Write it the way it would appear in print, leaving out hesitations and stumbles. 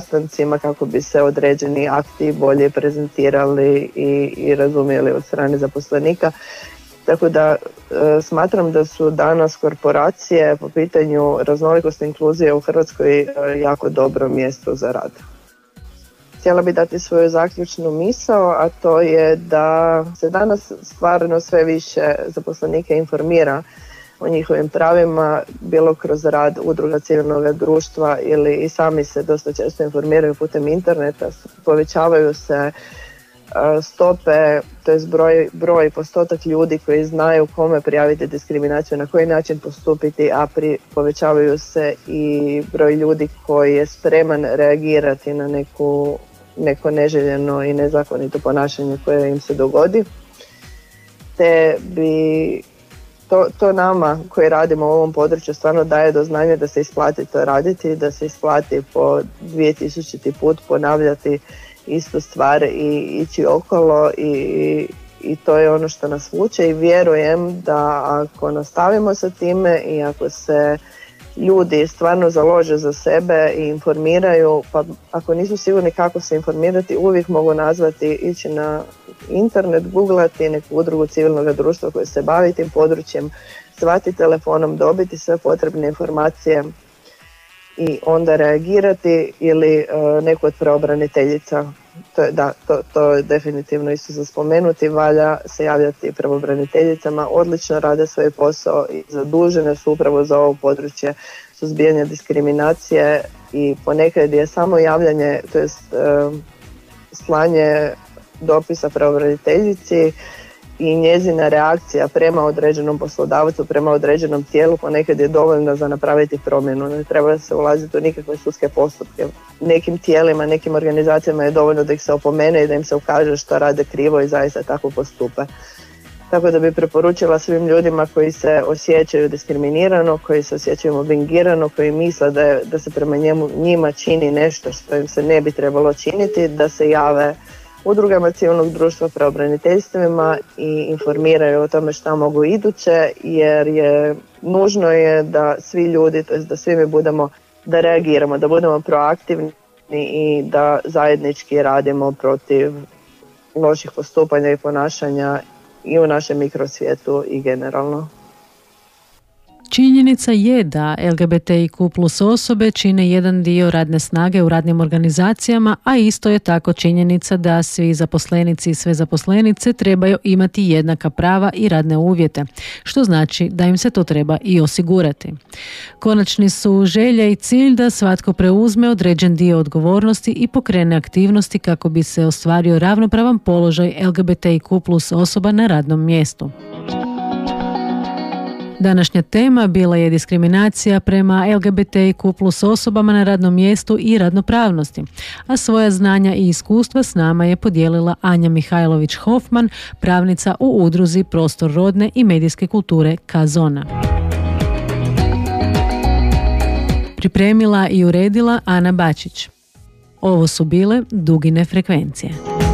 sastancima kako bi se određeni akti bolje prezentirali i razumjeli od strane zaposlenika. Tako da smatram da su danas korporacije po pitanju raznolikosti inkluzije u Hrvatskoj jako dobro mjesto za rad. Htjela bi dati svoju zaključnu misao, a to je da se danas stvarno sve više zaposlenike informira o njihovim pravima, bilo kroz rad udruga civilnog društva ili i sami se dosta često informiraju putem interneta. Povećavaju se stope, to je broj i postotak ljudi koji znaju kome prijaviti diskriminaciju, na koji način postupiti, a povećavaju se i broj ljudi koji je spreman reagirati na neko neželjeno i nezakonito ponašanje koje im se dogodi. Te bi to nama koji radimo u ovom području stvarno daje do znanja da se isplati to raditi, da se isplati po 2000 put ponavljati istu stvar i ići okolo i to je ono što nas vuče i vjerujem da ako nastavimo sa time i ako se ljudi stvarno založe za sebe i informiraju, pa ako nisu sigurni kako se informirati, uvijek mogu nazvati, ići na internet, googlati neku udrugu civilnog društva koje se bavi tim područjem, zvati telefonom, dobiti sve potrebne informacije i onda reagirati ili neku od pravobraniteljica. To je definitivno isto za spomenuti, valja se javljati pravobraniteljicama, odlično rade svoj posao i zadužene su upravo za ovo područje suzbijanja diskriminacije i ponekad je samo javljanje, to jest slanje dopisa pravobraniteljici i njezina reakcija prema određenom poslodavcu, prema određenom tijelu ponekad je dovoljna za napraviti promjenu. Ne treba se ulaziti u nikakve sudske postupke. Nekim tijelima, nekim organizacijama je dovoljno da ih se opomene i da im se ukaže što rade krivo i zaista tako postupe. Tako da bi preporučila svim ljudima koji se osjećaju diskriminirano, koji se osjećaju mobbingirano, koji misle da se prema njima čini nešto što im se ne bi trebalo činiti, da se jave udrugama civilnog društva, pravobraniteljstvima i informiraju o tome šta mogu iduće, jer nužno je da svi ljudi, to jest da svi mi da reagiramo, da budemo proaktivni i da zajednički radimo protiv loših postupanja i ponašanja i u našem mikrosvijetu i generalno. Činjenica je da LGBTIQ plus osobe čine jedan dio radne snage u radnim organizacijama, a isto je tako činjenica da svi zaposlenici i sve zaposlenice trebaju imati jednaka prava i radne uvjete, što znači da im se to treba i osigurati. Konačni su želja i cilj da svatko preuzme određen dio odgovornosti i pokrene aktivnosti kako bi se ostvario ravnopravan položaj LGBTIQ plus osoba na radnom mjestu. Današnja tema bila je diskriminacija prema LGBTIQ plus osobama na radnom mjestu i radnopravnosti, a svoja znanja i iskustva s nama je podijelila Anja Mihajlović-Hofman, pravnica u udruzi Prostor rodne i medijske kulture Kazona. Pripremila i uredila Ana Bačić. Ovo su bile Dugine frekvencije.